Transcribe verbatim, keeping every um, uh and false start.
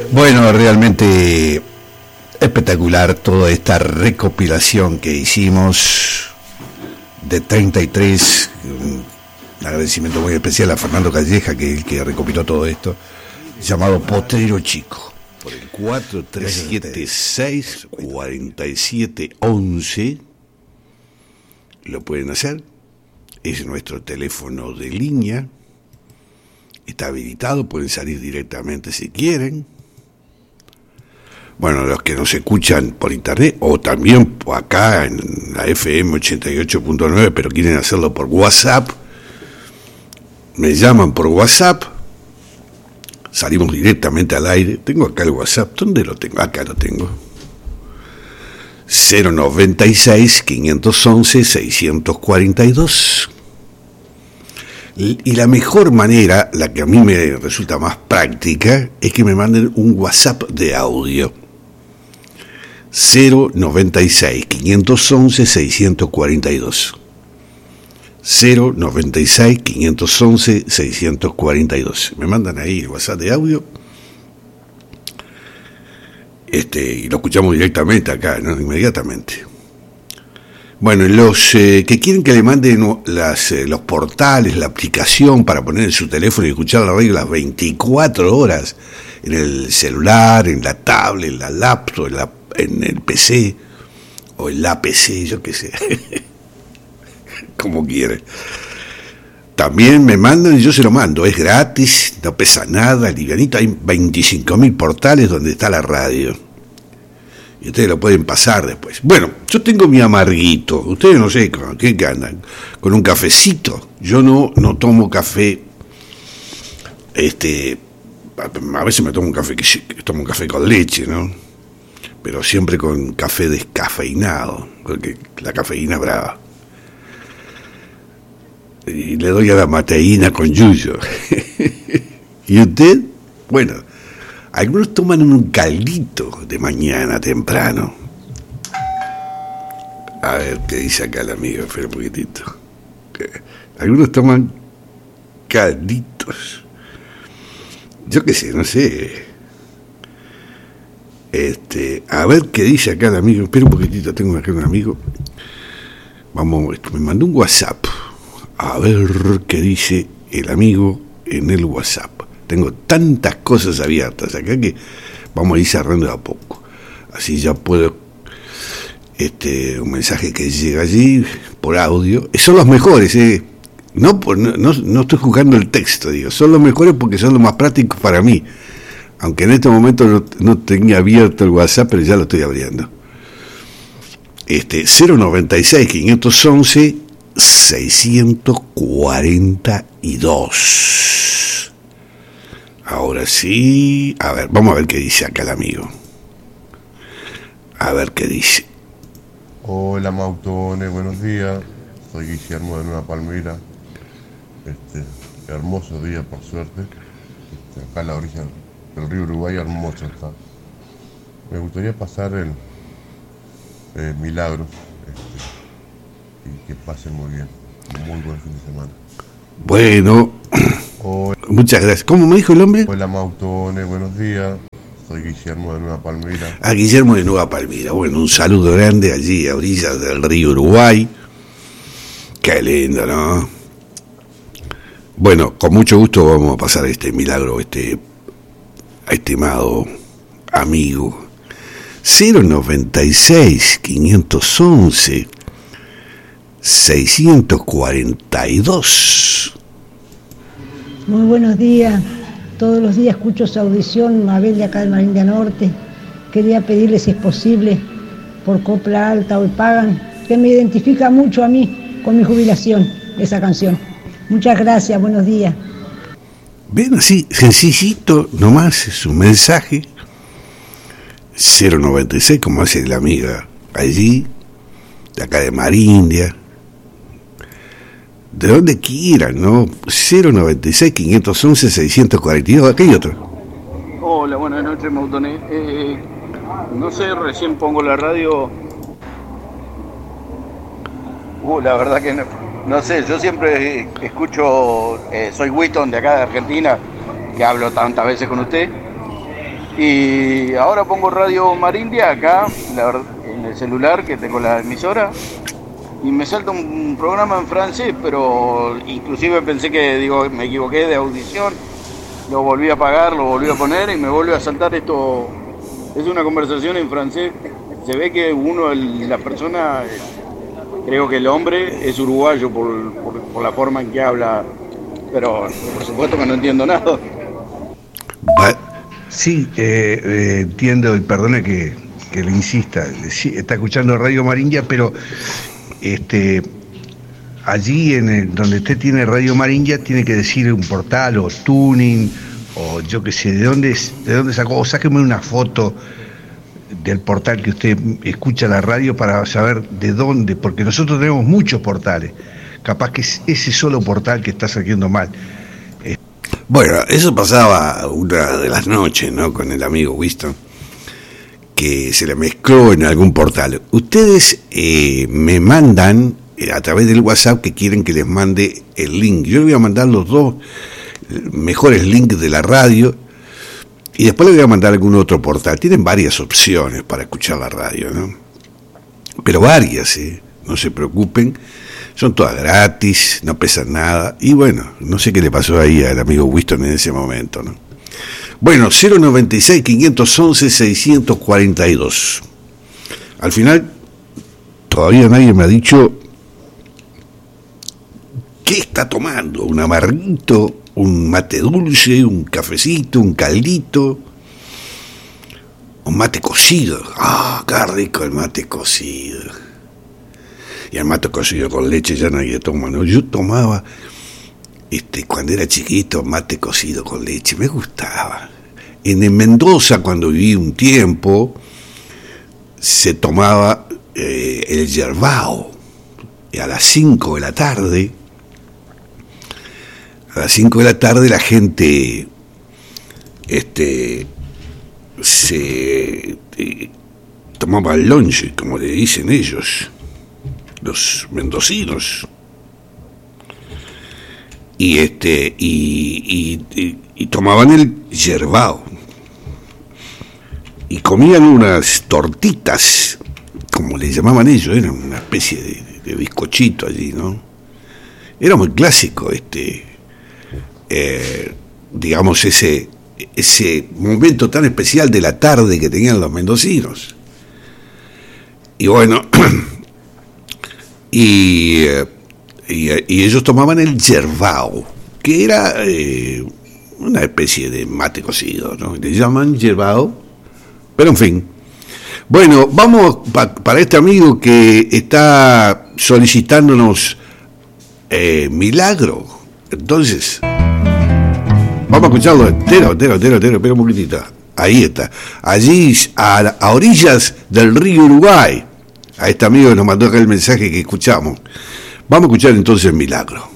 Bueno, realmente espectacular toda esta recopilación que hicimos de treinta y tres. Un agradecimiento muy especial a Fernando Calleja, que es el que recopiló todo esto, llamado Potrero Chico, por el cuatro tres siete seis, cuatro siete once. Lo pueden hacer, es nuestro teléfono de línea, está habilitado, pueden salir directamente si quieren. Bueno, los que nos escuchan por internet o también acá en la F M ochenta y ocho punto nueve, pero quieren hacerlo por WhatsApp, me llaman por WhatsApp, salimos directamente al aire. Tengo acá el WhatsApp, ¿dónde lo tengo? Acá lo tengo. cero noventa y seis, quinientos once, seiscientos cuarenta y dos. Y la mejor manera, la que a mí me resulta más práctica, es que me manden un WhatsApp de audio. cero noventa y seis, quinientos once, seiscientos cuarenta y dos. cero noventa y seis, quinientos once, seiscientos cuarenta y dos. Me mandan ahí el WhatsApp de audio. Este, y lo escuchamos directamente acá, ¿no? Inmediatamente. Bueno, los eh, que quieren que le manden las, eh, los portales, la aplicación para poner en su teléfono y escuchar la radio las veinticuatro horas, en el celular, en la tablet, en la laptop, en, la, en el P C, o en la P C, yo qué sé, como quieren. También me mandan y yo se lo mando, es gratis, no pesa nada, livianito, hay veinticinco mil portales donde está la radio. Y ustedes lo pueden pasar después. Bueno, yo tengo mi amarguito, ustedes no sé, ¿con qué andan? ¿Con un cafecito? Yo no, no tomo café, este, a veces me tomo un café, tomo un café con leche, ¿no? Pero siempre con café descafeinado, porque la cafeína es brava. Y le doy a la mateína con yuyo. ¿Y usted? Bueno, algunos toman un caldito de mañana temprano. A ver, ¿qué dice acá el amigo? Espera un poquitito. Algunos toman calditos. Yo qué sé, no sé. Este, a ver qué dice acá el amigo. Espera un poquitito, tengo acá un amigo. Vamos, me mandó un WhatsApp. A ver qué dice el amigo en el WhatsApp. Tengo tantas cosas abiertas acá que vamos a ir cerrando de a poco. Así ya puedo, este, un mensaje que llega allí por audio. Son los mejores, eh. No, por, no, no, no estoy juzgando el texto, digo. Son los mejores porque son los más prácticos para mí. Aunque en este momento no, no tenía abierto el WhatsApp, pero ya lo estoy abriendo. Este, cero noventa y seis, quinientos once, seiscientos cuarenta y dos. Ahora sí, a ver, vamos a ver qué dice acá el amigo. A ver qué dice. Hola Mautones, buenos días. Soy Guillermo de Nueva Palmira. Este, hermoso día por suerte. Este, acá a la orilla del río Uruguay, hermoso está. Me gustaría pasar el eh, Milagros. Este, y que pasen muy bien. Un muy buen fin de semana. Bueno, Hola. Muchas gracias. ¿Cómo me dijo el hombre? Hola Mautones, buenos días. Soy Guillermo de Nueva Palmira. A Guillermo de Nueva Palmira. Bueno, un saludo grande allí a orillas del río Uruguay. Qué lindo, ¿no? Bueno, con mucho gusto vamos a pasar este milagro, este estimado amigo. cero noventa y seis, quinientos once, seiscientos cuarenta y dos. Muy buenos días. Todos los días escucho su audición, Mabel de acá de Marindia Norte. Quería pedirle si es posible, por copla alta o pagan, que me identifica mucho a mí con mi jubilación, esa canción. Muchas gracias, buenos días. Ven así, sencillito, nomás es un mensaje. cero noventa y seis, como hace la amiga allí, de acá de Marindia. De donde quieran, ¿no? cero noventa y seis, quinientos once, seiscientos cuarenta y dos, aquí hay otro. Hola, buenas noches, Mautones. Eh, no sé, recién pongo la radio. Uh, la verdad que no, no sé, yo siempre escucho, eh, soy Winston de acá de Argentina, que hablo tantas veces con usted. Y ahora pongo Radio Marindia acá, la verdad, en el celular que tengo la emisora, y me salta un programa en francés, pero inclusive pensé que, digo, me equivoqué de audición, lo volví a apagar, lo volví a poner y me vuelve a saltar esto. Es una conversación en francés. Se ve que uno, el, la persona, creo que el hombre es uruguayo por, por, por la forma en que habla, pero por supuesto que no entiendo nada. Sí, eh, eh, entiendo y perdone que, que le insista. Sí, está escuchando Radio Marindia, pero este allí en el, donde usted tiene Radio Marindia tiene que decir un portal o tuning o yo qué sé, de dónde, de dónde sacó, o sáqueme una foto del portal que usted escucha la radio para saber de dónde, porque nosotros tenemos muchos portales, capaz que es ese solo portal que está saliendo mal. Eh. Bueno, eso pasaba una de las noches, ¿no? Con el amigo Winston, que se le mezcló en algún portal. Ustedes eh, me mandan eh, a través del WhatsApp que quieren que les mande el link. Yo les voy a mandar los dos mejores links de la radio y después les voy a mandar algún otro portal. Tienen varias opciones para escuchar la radio, ¿no? Pero varias, ¿eh? No se preocupen, son todas gratis, no pesan nada. Y bueno, no sé qué le pasó ahí al amigo Winston en ese momento, ¿no? Bueno, cero noventa y seis, quinientos once, seiscientos cuarenta y dos. Al final, todavía nadie me ha dicho qué está tomando. Un amarguito, un mate dulce, un cafecito, un caldito, un mate cocido. Ah, qué rico el mate cocido. Y el mate cocido con leche ya nadie toma, ¿no? Yo tomaba, este, cuando era chiquito, mate cocido con leche, me gustaba. En Mendoza, cuando viví un tiempo, se tomaba eh, el yerbao, y a las cinco de la tarde, a las cinco de la tarde la gente este se eh, tomaba el lonche, como le dicen ellos, los mendocinos, y este y, y, y, y tomaban el yerbao y comían unas tortitas, como le llamaban ellos, era una especie de, de bizcochito allí, ¿no? Era muy clásico este eh, digamos ese ese momento tan especial de la tarde que tenían los mendocinos. Y bueno, y, y, y ellos tomaban el yerbao, que era eh, una especie de mate cocido, ¿no? Le llaman yerbao, pero en fin. Bueno, vamos pa, para este amigo que está solicitándonos eh, Milagro. Entonces, vamos a escucharlo entero, entero, entero, entero, espera un poquitito. Ahí está. Allí, a, a orillas del río Uruguay. A este amigo que nos mandó acá el mensaje que escuchamos. Vamos a escuchar entonces Milagro.